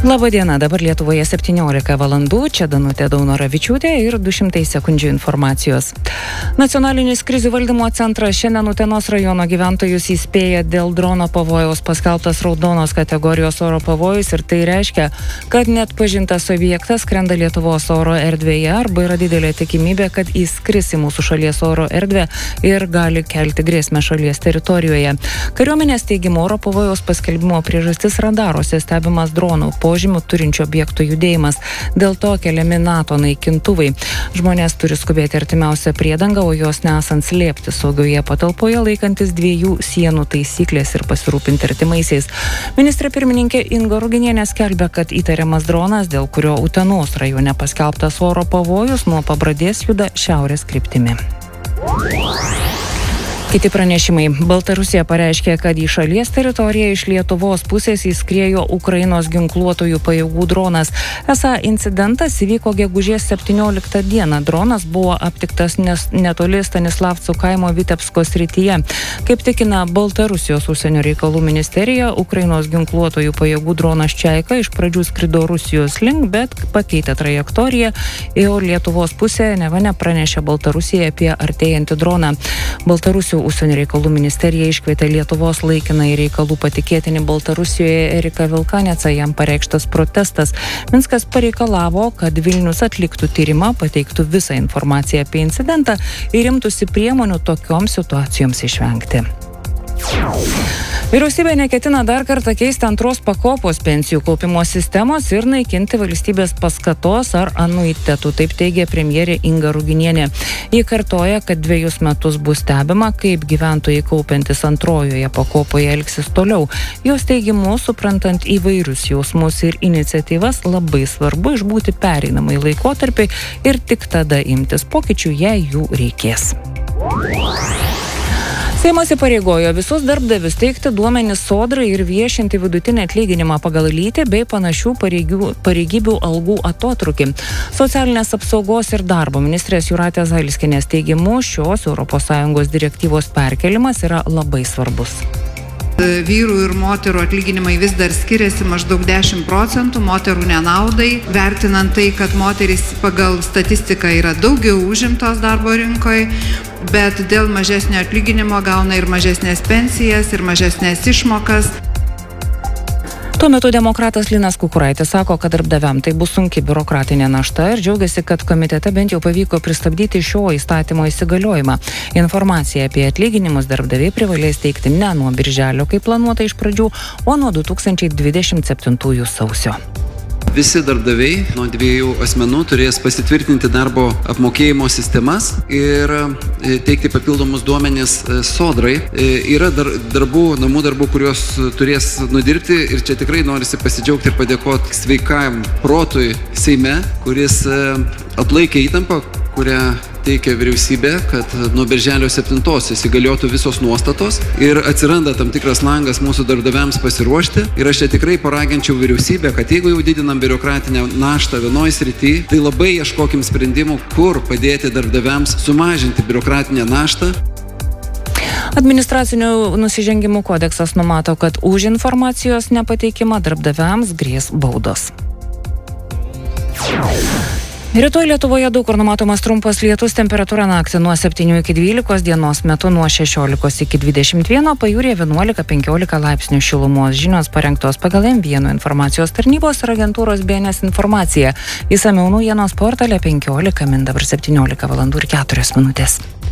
Labadiena, dabar Lietuvoje 17 valandų, čia Danutė Daunoravičiūtė ir 200 sekundžių informacijos. Nacionalinis krizių valdymo centras šiandien Utenos rajono gyventojus įspėja dėl drono pavojaus. Paskelbtas raudonos kategorijos oro pavojus ir tai reiškia, kad net pažintas objektas skrenda Lietuvos oro erdvėje arba yra didelė tikimybė, kad įskris į mūsų šalies oro erdvę ir gali kelti grėsmę šalies teritorijoje. Kariuomenės teigimu oro pavojaus paskelbimo priežastis radaruose stebimas dronų požymių turinčių objektų judėjimas. Dėl to keliami NATO naikintuvai. Žmonės turi skubėti artimiausią priedangą, o jos nesant slėpti saugioje patalpoje, laikantis 2 sienų taisyklės ir pasirūpinti artimaisiais. Ministrė pirmininkė Inga Ruginienė skelbia, kad įtariamas dronas, dėl kurio Utenos rajone paskelbtas oro pavojus, nuo Pabradės juda šiaurės kryptimi. Kiti pranešimai. Baltarusija pareiškė, kad į šalies teritoriją iš Lietuvos pusės įskriejo Ukrainos ginkluotojų pajėgų dronas. Esą incidentas įvyko gegužės 17 dieną. Dronas buvo aptiktas netoli Stanislavcų kaimo Vitebsko srityje. Kaip tikina Baltarusijos užsienio reikalų ministerija, Ukrainos ginkluotojų pajėgų dronas Čaika iš pradžių skrido Rusijos link, bet pakeitė trajektoriją ir Lietuvos pusė neva nepranešė Baltarusijai apie artėjantį droną. Baltarusių užsienio reikalų ministerija iškvietė Lietuvos laikinąjį reikalų patikėtinį Baltarusijoje Eriką Vilkanecą, jam pareikštas protestas. Minskas pareikalavo, kad Vilnius atliktų tyrimą, pateiktų visą informaciją apie incidentą ir imtųsi priemonių tokioms situacijoms išvengti. Vyriausybė neketina dar kartą keisti antros pakopos pensijų kaupimo sistemos ir naikinti valstybės paskatos ar anuitetų, taip teigia premjerė Inga Ruginienė. Ji kartoja, kad 2 metus bus stebima, kaip gyventojai kaupiantis antrojoje pakopoje elgsis toliau. Jos teigimu, suprantant įvairius jausmus ir iniciatyvas, labai svarbu išbūti pereinamąjį laikotarpį ir tik tada imtis pokyčių, jei jų reikės. Seimas įpareigojo visus darbdavius teikti duomenis Sodrai ir viešinti vidutinį atlyginimą pagal lytį bei panašių pareigybių algų atotrūkį. Socialinės apsaugos ir darbo ministrės Jūratės Zailskienės teigimu, šios ES direktyvos perkelimas yra labai svarbus. Vyrų ir moterų atlyginimai vis dar skiriasi maždaug 10%, moterų nenaudai, vertinant tai, kad moterys pagal statistiką yra daugiau užimtos darbo rinkoje, bet dėl mažesnio atlyginimo gauna ir mažesnės pensijas, ir mažesnės išmokas. Tuo metu demokratas Linas Kukuraitis sako, kad darbdaviam tai bus sunki biurokratinė našta ir džiaugiasi, kad komitete bent jau pavyko pristabdyti šio įstatymo įsigaliojimą. Informaciją apie atlyginimus darbdaviai privalės teikti ne nuo birželio, kaip planuota iš pradžių, o nuo 2027 sausio. Visi darbdaviai nuo 2 asmenų turės pasitvirtinti darbo apmokėjimo sistemas ir teikti papildomus duomenis Sodrai. Yra namų darbų, kuriuos turės nudirbti ir čia tikrai norisi pasidžiaugti ir padėkoti sveikam protui Seime, kuris atlaikė įtampą, kurią teikia vyriausybė, kad nuo birželio 7 įsigaliotų visos nuostatos ir atsiranda tam tikras langas mūsų darbdaviams pasiruošti. Ir aš čia tikrai paraginčiau vyriausybę, kad jeigu jau didinam biurokratinę naštą vienoje srityje, tai labai ieškokim sprendimų, kur padėti darbdaviams sumažinti biurokratinę naštą. Administracinių nusižengimų kodeksas numato, kad už informacijos nepateikimą darbdaviams grės baudos. Rytoj Lietuvoje daug kur numatomas trumpas lietus, temperatūra naktį nuo 7 iki 12, dienos metu nuo 16 iki 21, pajūryje 11-15 laipsnių šilumos. Žinios parengtos pagal M1 informacijos tarnybos ir agentūros BNS informacija. Išsamiau naujienos portale 15 min dabar 17 valandų ir 4 minutės.